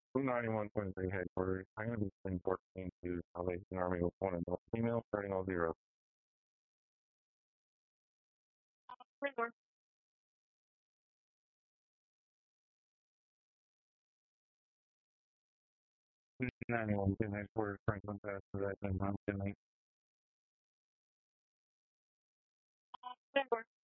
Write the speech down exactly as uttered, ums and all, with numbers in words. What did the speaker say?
two ninety-one point three headquarters. I'm going to be sending fourteen to Salvation Army with one adult female starting all zero. two ninety-one point headquarters, Franklin Pass, Red and Mountain.